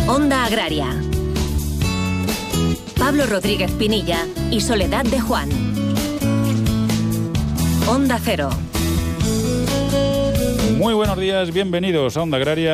Onda Agraria. Pablo Rodríguez Pinilla y Soledad de Juan. Onda Cero. Muy buenos días, bienvenidos a Onda Agraria.